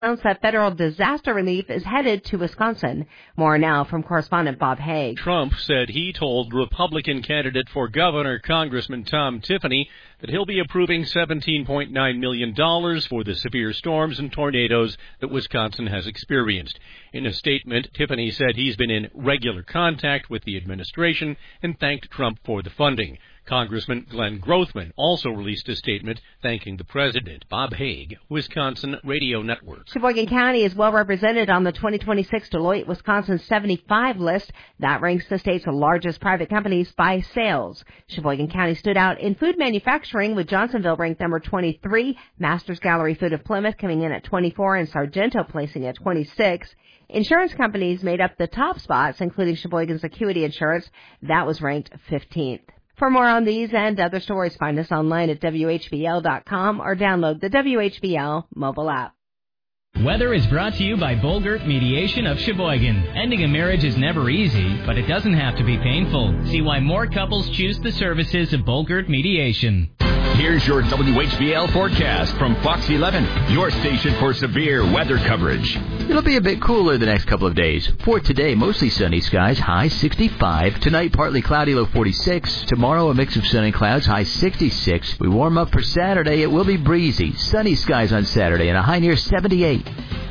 announced that federal disaster relief is headed to Wisconsin. More now from correspondent Bob Haig. Trump said he told Republican candidate for governor, Congressman Tom Tiffany, that he'll be approving $17.9 million for the severe storms and tornadoes that Wisconsin has experienced. In a statement, Tiffany said he's been in regular contact with the administration and thanked Trump for the funding. Congressman Glenn Grothman also released a statement thanking the president. Bob Haig, Wisconsin Radio Network. Sheboygan County is well represented on the 2026 Deloitte Wisconsin 75 list. That ranks the state's largest private companies by sales. Sheboygan County stood out in food manufacturing, with Johnsonville ranked number 23, Masters Gallery Food of Plymouth coming in at 24, and Sargento placing at 26. Insurance companies made up the top spots, including Sheboygan's Acuity Insurance. That was ranked 15th. For more on these and other stories, find us online at WHBL.com or download the WHBL mobile app. Weather is brought to you by Bolgert Mediation of Sheboygan. Ending a marriage is never easy, but it doesn't have to be painful. See why more couples choose the services of Bolgert Mediation. Here's your WHBL forecast from Fox 11, your station for severe weather coverage. It'll be a bit cooler the next couple of days. For today, mostly sunny skies, high 65. Tonight, partly cloudy, low 46. Tomorrow, a mix of sun and clouds, high 66. We warm up for Saturday. It will be breezy. Sunny skies on Saturday and a high near 78.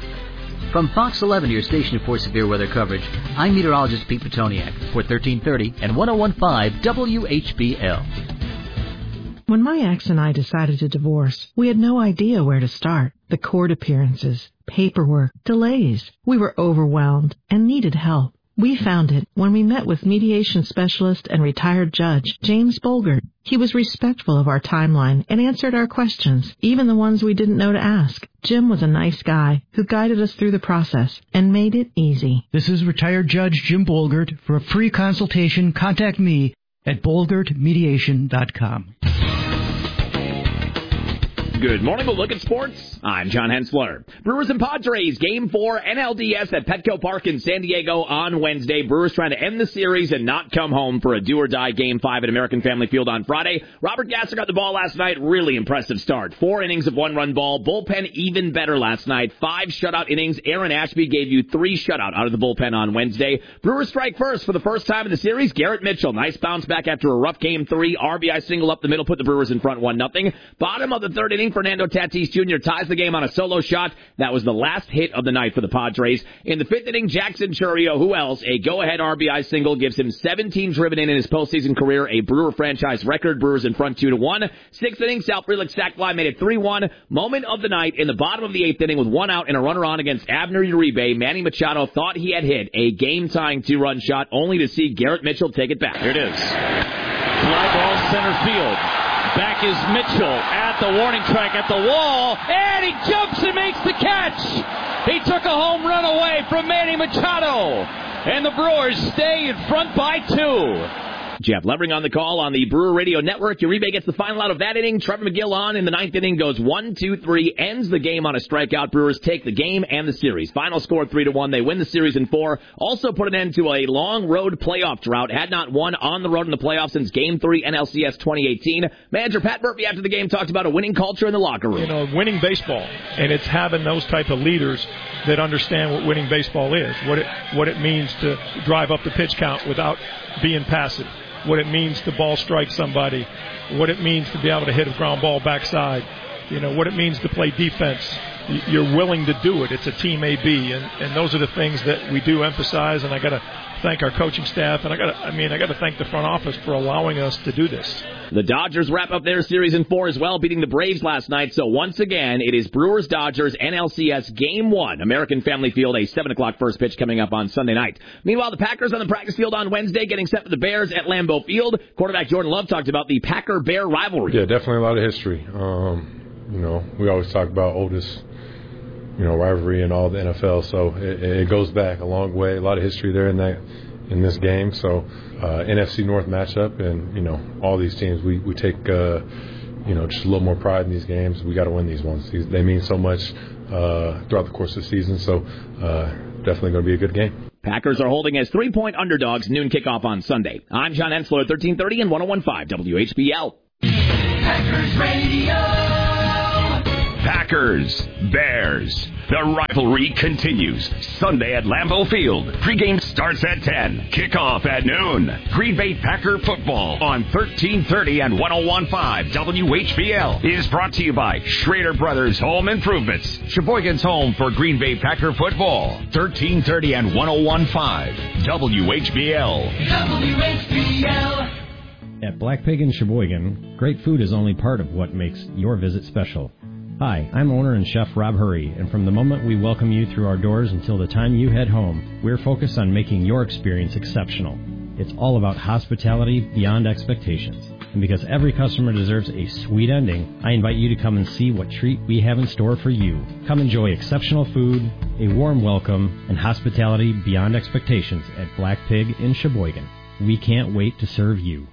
From Fox 11, your station for severe weather coverage, I'm meteorologist Pete Petoniak for 1330 and 1015 WHBL. When my ex and I decided to divorce, we had no idea where to start. The court appearances, paperwork, delays. We were overwhelmed and needed help. We found it when we met with mediation specialist and retired judge James Bolgert. He was respectful of our timeline and answered our questions, even the ones we didn't know to ask. Jim was a nice guy who guided us through the process and made it easy. This is retired Judge Jim Bolgert. For a free consultation, contact me at bolgertmediation.com. Good morning, we'll look at sports. I'm John Hensler. Brewers and Padres, Game 4, NLDS at Petco Park in San Diego on Wednesday. Brewers trying to end the series and not come home for a do-or-die Game 5 at American Family Field on Friday. Robert Gasser got the ball last night. Really impressive start. 4 innings of one-run ball. Bullpen even better last night. 5 shutout innings. Aaron Ashby gave you 3 shutout out of the bullpen on Wednesday. Brewers strike first for the first time in the series. Garrett Mitchell, nice bounce back after a rough Game 3. RBI single up the middle, put the Brewers in front 1-0. Bottom of the third inning, Fernando Tatis Jr. ties the game on a solo shot. That was the last hit of the night for the Padres. In the 5th inning, Jackson Chourio, who else? A go-ahead RBI single gives him 17 driven in his postseason career, a Brewer franchise record. Brewers in front 2-1. 6th inning, Sal Frelick sac fly made it 3-1. Moment of the night in the bottom of the 8th inning with 1 out and a runner on against Abner Uribe. Manny Machado thought he had hit a game-tying 2-run shot, only to see Garrett Mitchell take it back. Here it is. Fly ball center field. Back is Mitchell at the warning track at the wall, and he jumps and makes the catch. He took a home run away from Manny Machado, and the Brewers stay in front by 2. Jeff Levering on the call on the Brewer Radio Network. Uribe gets the final out of that inning. Trevor McGill on in the 9th inning, goes 1-2-3, ends the game on a strikeout. Brewers take the game and the series. Final score 3-1. They win the series in 4. Also put an end to a long road playoff drought. Had not won on the road in the playoffs since Game 3 NLCS 2018. Manager Pat Murphy after the game talked about a winning culture in the locker room. You know, winning baseball, and it's having those type of leaders that understand what winning baseball is, what it means to drive up the pitch count without being passive, what it means to ball strike somebody, what it means to be able to hit a ground ball backside, you know, what it means to play defense. You're willing to do it. It's a team AB, and those are the things that we do emphasize, and I got to thank our coaching staff, and I got to thank the front office for allowing us to do this. The Dodgers wrap up their series in 4 as well, beating the Braves last night. So once again, it is Brewers-Dodgers NLCS Game 1, American Family Field, a 7 o'clock first pitch coming up on Sunday night. Meanwhile, the Packers on the practice field on Wednesday, getting set for the Bears at Lambeau Field. Quarterback Jordan Love talked about the Packer-Bear rivalry. Yeah, definitely a lot of history. You know, we always talk about oldest, rivalry in all the NFL. So it goes back a long way. A lot of history there in this game. So NFC North matchup, and all these teams, we take just a little more pride in these games. We got to win these ones. They mean so much throughout the course of the season. So definitely going to be a good game. Packers are holding as 3-point underdogs. Noon kickoff on Sunday. I'm John Hensler, 1330 and 1015 WHBL. Packers Radio. Packers, Bears. The rivalry continues. Sunday at Lambeau Field. Pregame starts at 10. Kickoff at noon. Green Bay Packer football on 1330 and 101.5 WHBL is brought to you by Schrader Brothers Home Improvements. Sheboygan's home for Green Bay Packer football. 1330 and 101.5 WHBL. WHBL. At Black Pig in Sheboygan, great food is only part of what makes your visit special. Hi, I'm owner and chef Rob Hurry, and from the moment we welcome you through our doors until the time you head home, we're focused on making your experience exceptional. It's all about hospitality beyond expectations. And because every customer deserves a sweet ending, I invite you to come and see what treat we have in store for you. Come enjoy exceptional food, a warm welcome, and hospitality beyond expectations at Black Pig in Sheboygan. We can't wait to serve you.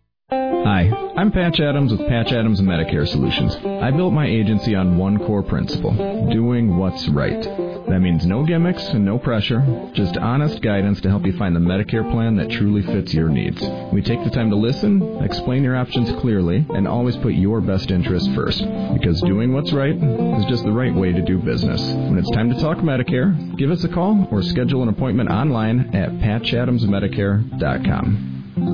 Hi, I'm Patch Adams with Patch Adams Medicare Solutions. I built my agency on one core principle, doing what's right. That means no gimmicks and no pressure, just honest guidance to help you find the Medicare plan that truly fits your needs. We take the time to listen, explain your options clearly, and always put your best interest first. Because doing what's right is just the right way to do business. When it's time to talk Medicare, give us a call or schedule an appointment online at patchadamsmedicare.com.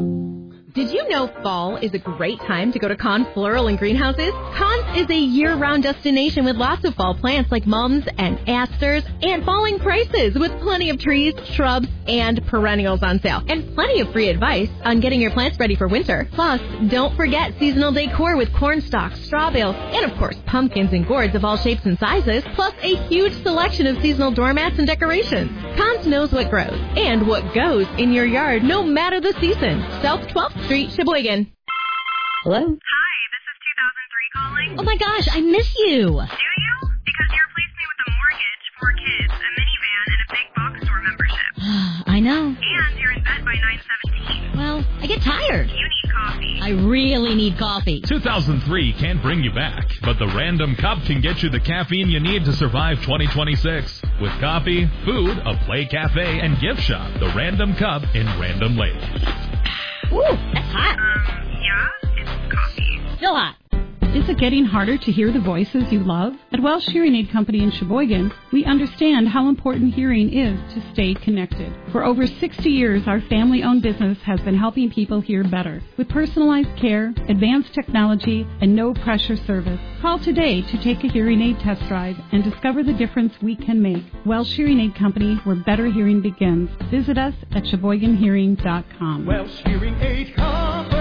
Did you know fall is a great time to go to Kahn Floral and Greenhouses? Kahn's is a year-round destination with lots of fall plants like mums and asters and falling prices with plenty of trees, shrubs, and perennials on sale. And plenty of free advice on getting your plants ready for winter. Plus, don't forget seasonal decor with corn stalks, straw bales, and of course pumpkins and gourds of all shapes and sizes, plus a huge selection of seasonal doormats and decorations. Kahn's knows what grows and what goes in your yard no matter the season. South 12th Street, Sheboygan. Hello? Hi, this is 2003 calling. Oh my gosh, I miss you. Do you? Because you replaced me with a mortgage, 4 kids, a minivan, and a big box store membership. I know. And you're in bed by 9:17. Well, I get tired. You need coffee. I really need coffee. 2003 can't bring you back, but the Random Cup can get you the caffeine you need to survive 2026. With coffee, food, a play cafe, and gift shop, the Random Cup in Random Lake. Ooh, that's hot. Yeah, it's coffee. Still hot. Is it getting harder to hear the voices you love? At Welsh Hearing Aid Company in Sheboygan, we understand how important hearing is to stay connected. For over 60 years, our family-owned business has been helping people hear better. With personalized care, advanced technology, and no-pressure service. Call today to take a hearing aid test drive and discover the difference we can make. Welsh Hearing Aid Company, where better hearing begins. Visit us at SheboyganHearing.com. Welsh Hearing Aid Company.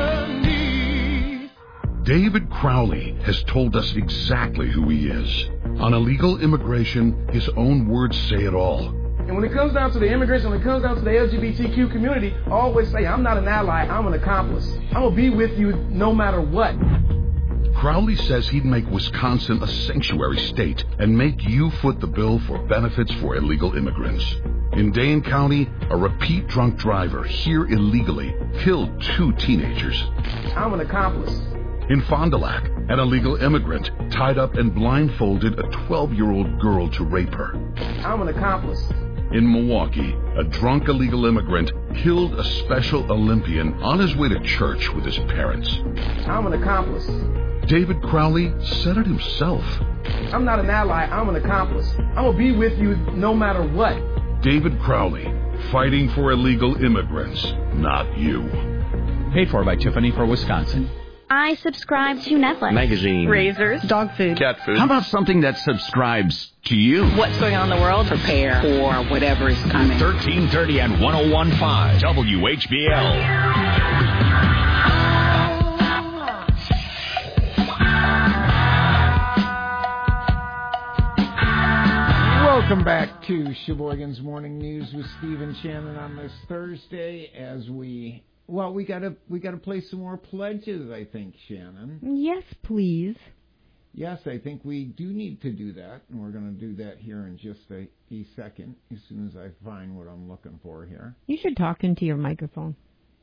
David Crowley has told us exactly who he is. On illegal immigration, his own words say it all. And when it comes down to the immigrants, when it comes down to the LGBTQ community, I always say, I'm not an ally, I'm an accomplice. I'm going to be with you no matter what. Crowley says he'd make Wisconsin a sanctuary state and make you foot the bill for benefits for illegal immigrants. In Dane County, a repeat drunk driver here illegally killed 2 teenagers. I'm an accomplice. In Fond du Lac, an illegal immigrant tied up and blindfolded a 12-year-old girl to rape her. I'm an accomplice. In Milwaukee, a drunk illegal immigrant killed a Special Olympian on his way to church with his parents. I'm an accomplice. David Crowley said it himself. I'm not an ally, I'm an accomplice. I'm going to be with you no matter what. David Crowley, fighting for illegal immigrants, not you. Paid for by Tiffany for Wisconsin. I subscribe to Netflix. Magazine. Razors. Dog food. Cat food. How about something that subscribes to you? What's going on in the world? Prepare for whatever is coming. 1330 and 101.5 WHBL. Welcome back to Sheboygan's Morning News with Steve and Shannon on this Thursday as we gotta play some more pledges, I think, Shannon. Yes, please. Yes, I think we do need to do that, and we're going to do that here in just a second, as soon as I find what I'm looking for here. You should talk into your microphone.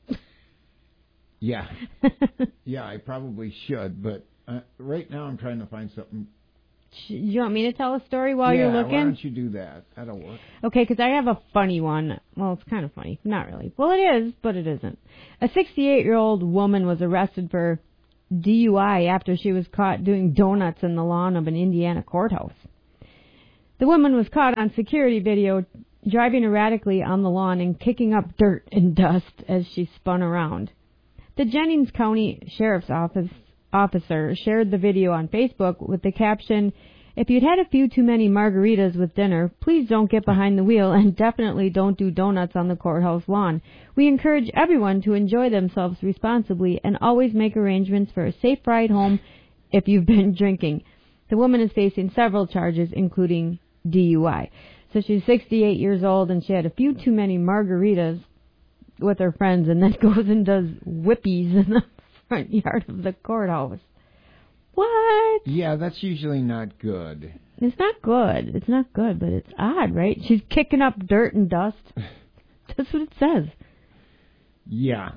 Yeah. Yeah, I probably should, but right now I'm trying to find something. You want me to tell a story while you're looking? Why don't you do that? That'll work. Okay, because I have a funny one. Well, it's kind of funny. Not really. Well, it is, but it isn't. A 68-year-old woman was arrested for DUI after she was caught doing donuts in the lawn of an Indiana courthouse. The woman was caught on security video driving erratically on the lawn and kicking up dirt and dust as she spun around. The Jennings County Sheriff's officer shared the video on Facebook with the caption, "If you'd had a few too many margaritas with dinner, please don't get behind the wheel and definitely don't do donuts on the courthouse lawn. We encourage everyone to enjoy themselves responsibly and always make arrangements for a safe ride home if you've been drinking." The woman is facing several charges, including DUI. So she's 68 years old and she had a few too many margaritas with her friends and then goes and does whippies in the front yard of the courthouse. What? Yeah, that's usually not good. It's not good. It's not good, but it's odd, right? She's kicking up dirt and dust. That's what it says. Yeah.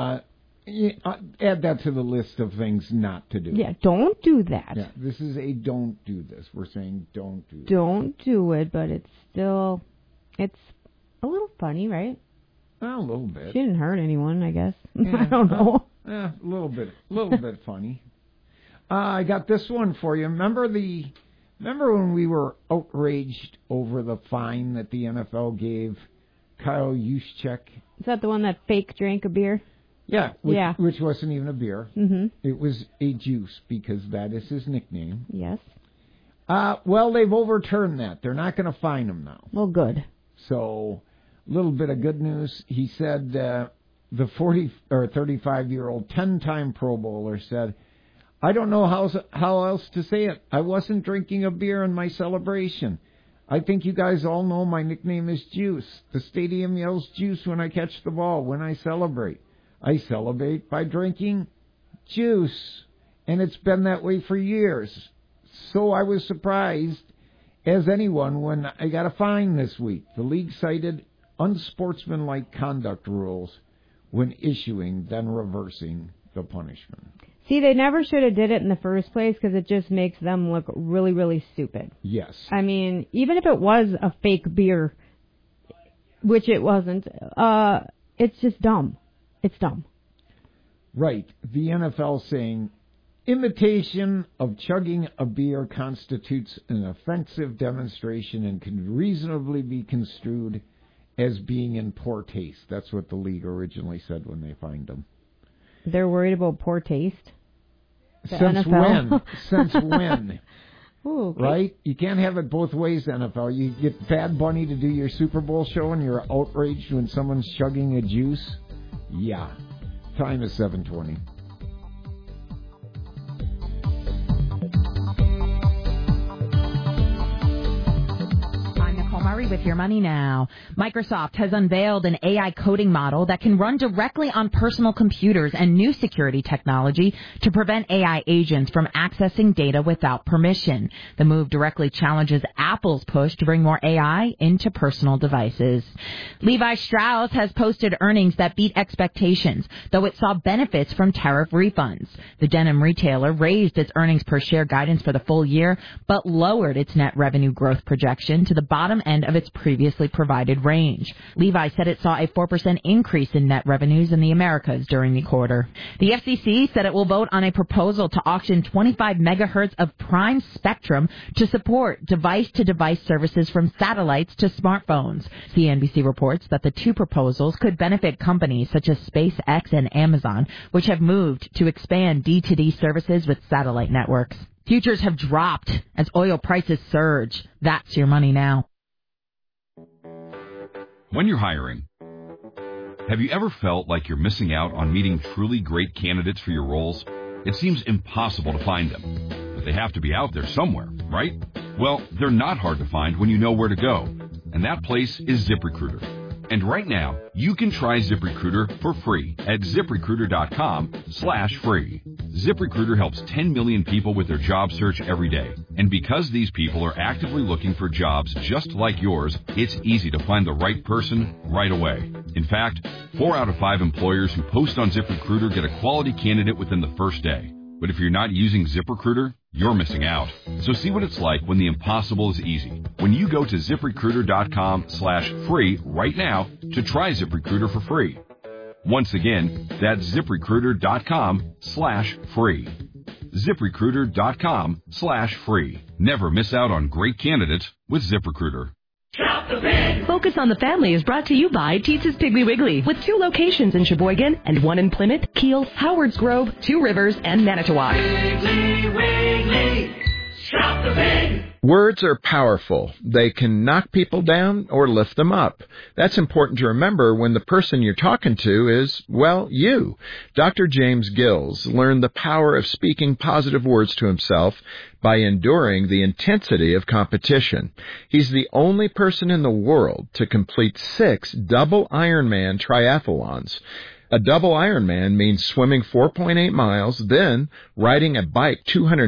Add that to the list of things not to do. Yeah, don't do that. Yeah, this is a don't do this. We're saying don't do this. Don't do it, but it's still, it's a little funny, right? Well, a little bit. She didn't hurt anyone, I guess. Yeah, I don't know. A little bit funny. I got this one for you. Remember when we were outraged over the fine that the NFL gave Kyle Juszczyk? Is that the one that fake drank a beer? Yeah, which wasn't even a beer. Mm-hmm. It was a juice because that is his nickname. Yes. Well, they've overturned that. They're not going to fine him now. Well, good. So, a little bit of good news. He said the 35-year-old 10-time Pro Bowler said, "I don't know how else to say it. I wasn't drinking a beer in my celebration. I think you guys all know my nickname is Juice. The stadium yells juice when I catch the ball, when I celebrate. I celebrate by drinking juice, and it's been that way for years. So I was surprised, as anyone, when I got a fine this week. The league cited unsportsmanlike conduct rules when issuing, then reversing the punishment." See, they never should have did it in the first place because it just makes them look really, really stupid. Yes. I mean, even if it was a fake beer, which it wasn't, it's just dumb. It's dumb. Right. The NFL saying, imitation of chugging a beer constitutes an offensive demonstration and can reasonably be construed as being in poor taste. That's what the league originally said when they fined them. They're worried about poor taste? Since when? Since when? Ooh, okay. Right? You can't have it both ways, NFL. You get Bad Bunny to do your Super Bowl show and you're outraged when someone's chugging a juice? Yeah. Time is 7:20. With your money now. Microsoft has unveiled an AI coding model that can run directly on personal computers and new security technology to prevent AI agents from accessing data without permission. The move directly challenges Apple's push to bring more AI into personal devices. Levi Strauss has posted earnings that beat expectations, though it saw benefits from tariff refunds. The denim retailer raised its earnings per share guidance for the full year, but lowered its net revenue growth projection to the bottom end of its previously provided range. Levi said it saw a 4% increase in net revenues in the Americas during the quarter. The FCC said it will vote on a proposal to auction 25 megahertz of prime spectrum to support device-to-device services from satellites to smartphones. CNBC reports that the two proposals could benefit companies such as SpaceX and Amazon, which have moved to expand D2D services with satellite networks. Futures have dropped as oil prices surge. That's your money now. When you're hiring, have you ever felt like you're missing out on meeting truly great candidates for your roles? It seems impossible to find them, but they have to be out there somewhere, right? Well, they're not hard to find when you know where to go, and that place is ZipRecruiter. And right now, you can try ZipRecruiter for free at ZipRecruiter.com/free. ZipRecruiter helps 10 million people with their job search every day. And because these people are actively looking for jobs just like yours, it's easy to find the right person right away. In fact, 4 out of 5 employers who post on ZipRecruiter get a quality candidate within the first day. But if you're not using ZipRecruiter, you're missing out. So see what it's like when the impossible is easy. When you go to ZipRecruiter.com/free right now to try ZipRecruiter for free. Once again, that's ZipRecruiter.com/free. ZipRecruiter.com/free. Never miss out on great candidates with ZipRecruiter. Focus on the Family is brought to you by Teetza's Piggly Wiggly, with 2 locations in Sheboygan and 1 in Plymouth, Kiel, Howards Grove, 2 Rivers, and Manitowoc. Piggly Wiggly, shop the pig. Words are powerful. They can knock people down or lift them up. That's important to remember when the person you're talking to is, well, you. Dr. James Gills learned the power of speaking positive words to himself by enduring the intensity of competition. He's the only person in the world to complete 6 double Ironman triathlons. A double Ironman means swimming 4.8 miles, then riding a bike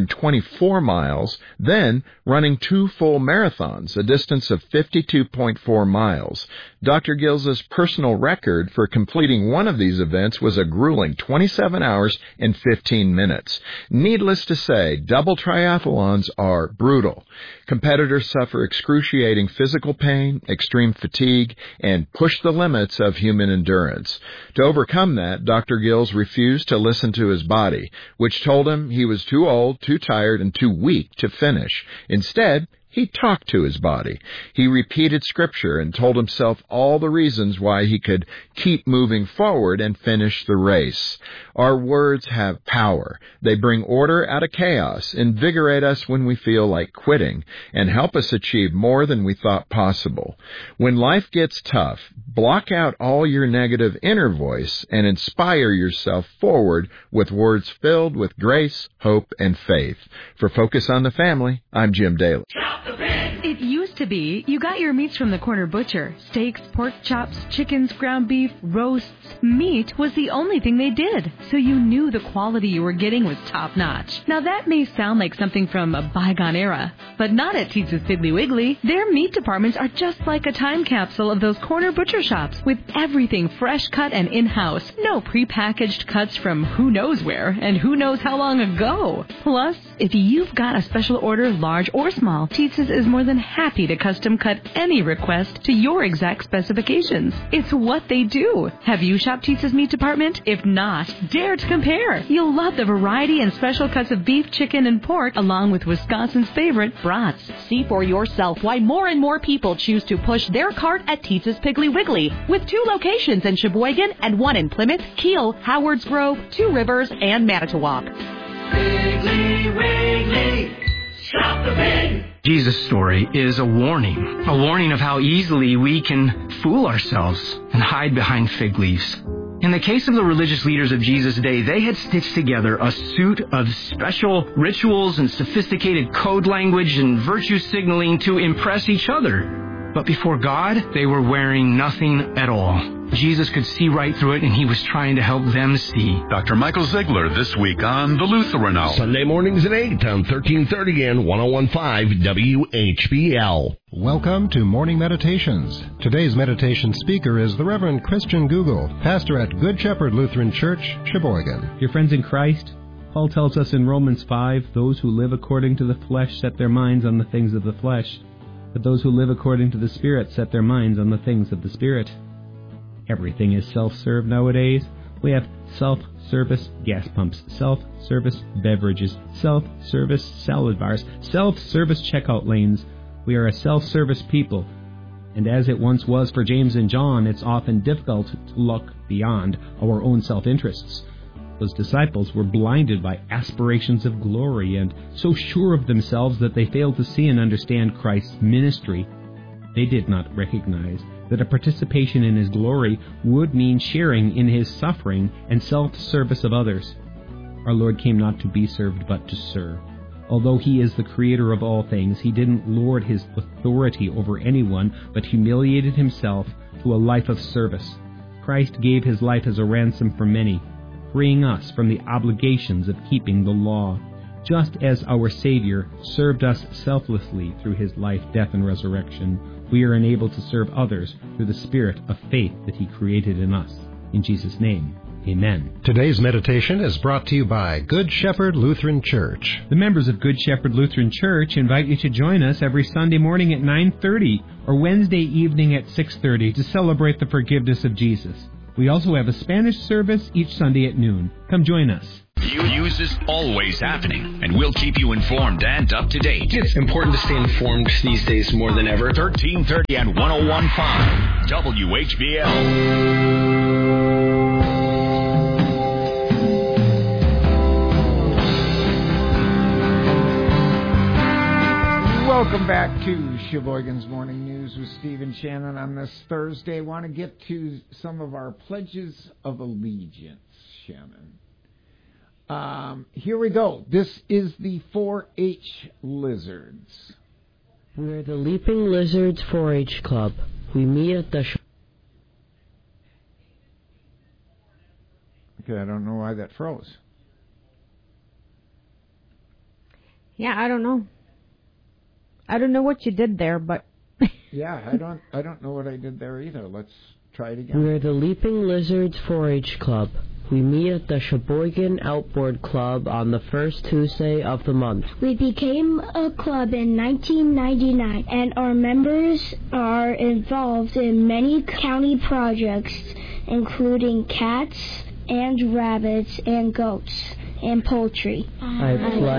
224 miles, then running 2 full marathons, a distance of 52.4 miles. Dr. Gills' personal record for completing one of these events was a grueling 27 hours and 15 minutes. Needless to say, double triathlons are brutal. Competitors suffer excruciating physical pain, extreme fatigue, and push the limits of human endurance. To overcome that, Dr. Gills refused to listen to his body, which told him he was too old, too tired, and too weak to finish. Instead, he talked to his body. He repeated Scripture and told himself all the reasons why he could keep moving forward and finish the race. Our words have power. They bring order out of chaos, invigorate us when we feel like quitting, and help us achieve more than we thought possible. When life gets tough, block out all your negative inner voice and inspire yourself forward with words filled with grace, hope, and faith. For Focus on the Family, I'm Jim Daly. It used to be you got your meats from the corner butcher. Steaks, pork chops, chickens, ground beef, roasts. Meat was the only thing they did, so you knew the quality you were getting was top-notch. Now that may sound like something from a bygone era, but not at Teetza's Piggly Wiggly. Their meat departments are just like a time capsule of those corner butcher shops, with everything fresh cut and in-house. No prepackaged cuts from who knows where and who knows how long ago. Plus, if you've got a special order, large or small, Teetza's is more than happy to custom cut any request to your exact specifications. It's what they do. Have you shopped Teetza's meat department? If not, dare to compare. You'll love the variety and special cuts of beef, chicken, and pork, along with Wisconsin's favorite brats. See for yourself why more and more people choose to push their cart at Teetza's Piggly Wiggly, with 2 locations in Sheboygan and 1 in Plymouth, Kiel, Howards Grove, 2 Rivers, and Manitowoc. Piggly Wiggly, shop the pig. Jesus' story is a warning of how easily we can fool ourselves and hide behind fig leaves. In the case of the religious leaders of Jesus' day, they had stitched together a suit of special rituals and sophisticated code language and virtue signaling to impress each other. But before God, they were wearing nothing at all. Jesus could see right through it, and he was trying to help them see. Dr. Michael Ziegler this week on The Lutheran Hour. Sunday mornings at 8 on 1330 and 101.5 WHBL. Welcome to Morning Meditations. Today's meditation speaker is the Reverend Christian Google, pastor at Good Shepherd Lutheran Church, Sheboygan. Dear friends in Christ, Paul tells us in Romans 5, those who live according to the flesh set their minds on the things of the flesh, but those who live according to the Spirit set their minds on the things of the Spirit. Everything is self-serve nowadays. We have self-service gas pumps, self-service beverages, self-service salad bars, self-service checkout lanes. We are a self-service people. And as it once was for James and John, it's often difficult to look beyond our own self-interests. Those disciples were blinded by aspirations of glory and so sure of themselves that they failed to see and understand Christ's ministry. They did not recognize that a participation in his glory would mean sharing in his suffering and self-service of others. Our Lord came not to be served, but to serve. Although he is the creator of all things, he didn't lord his authority over anyone, but humiliated himself to a life of service. Christ gave his life as a ransom for many, freeing us from the obligations of keeping the law, just as our Savior served us selflessly through his life, death, and resurrection. We are enabled to serve others through the spirit of faith that he created in us. In Jesus' name, amen. Today's meditation is brought to you by Good Shepherd Lutheran Church. The members of Good Shepherd Lutheran Church invite you to join us every Sunday morning at 9:30 or Wednesday evening at 6:30 to celebrate the forgiveness of Jesus. We also have a Spanish service each Sunday at noon. Come join us. News is always happening, and we'll keep you informed and up to date. It's important to stay informed these days more than ever. 1330 and 101.5 WHBL. Welcome back to Sheboygan's Morning News with Steve and Shannon on this Thursday. I want to get to some of our pledges of allegiance, Shannon. Here we go. This is the 4-H Lizards. We're the Leaping Lizards 4-H Club. We meet at the... Okay, I don't know why that froze. Yeah, I don't know. I don't know what you did there, but... Yeah, I don't know what I did there either. Let's try it again. We're the Leaping Lizards 4-H Club. We meet at the Sheboygan Outboard Club on the first Tuesday of the month. We became a club in 1999, and our members are involved in many county projects, including cats and rabbits and goats and poultry. I